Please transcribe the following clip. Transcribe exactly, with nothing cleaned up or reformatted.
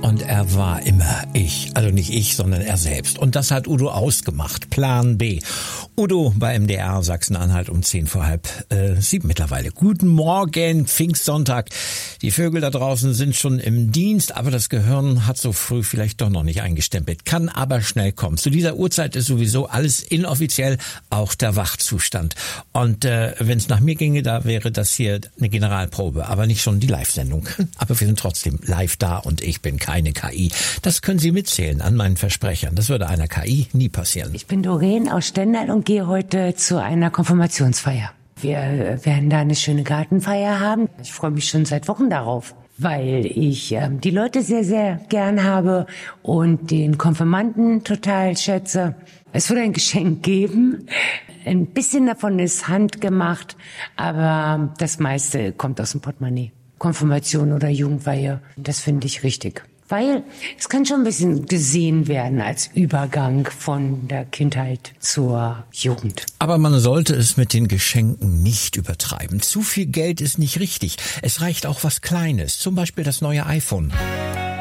Und er war immer ich. Also nicht ich, sondern er selbst. Und das hat Udo ausgemacht. Plan B. Udo bei M D R Sachsen-Anhalt um zehn vor halb äh, sieben mittlerweile. Guten Morgen, Pfingstsonntag. Die Vögel da draußen sind schon im Dienst, aber das Gehirn hat so früh vielleicht doch noch nicht eingestempelt. Kann aber schnell kommen. Zu dieser Uhrzeit ist sowieso alles inoffiziell, auch der Wachzustand. Und äh, wenn es nach mir ginge, da wäre das hier eine Generalprobe, aber nicht schon die Live-Sendung. Aber wir sind trotzdem live da und ich bin keine K I. Das können Sie mitzählen an meinen Versprechern. Das würde einer K I nie passieren. Ich bin Doreen aus Stendal und gehe heute zu einer Konfirmationsfeier. Wir werden da eine schöne Gartenfeier haben. Ich freue mich schon seit Wochen darauf, weil ich äh, die Leute sehr, sehr gern habe und den Konfirmanden total schätze. Es wird ein Geschenk geben. Ein bisschen davon ist handgemacht, aber das meiste kommt aus dem Portemonnaie. Konfirmation oder Jugendweihe, das finde ich richtig. Weil es kann schon ein bisschen gesehen werden als Übergang von der Kindheit zur Jugend. Aber man sollte es mit den Geschenken nicht übertreiben. Zu viel Geld ist nicht richtig. Es reicht auch was Kleines, zum Beispiel das neue iPhone.